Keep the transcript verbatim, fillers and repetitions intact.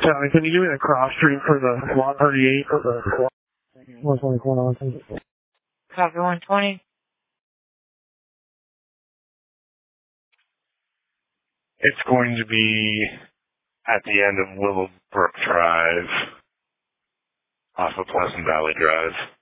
seven, can you give me the cross street for the one thirty-eight for the one twenty-four on? Copy one twenty. It's going to be at the end of Willowbrook Drive, off of Pleasant Valley Drive.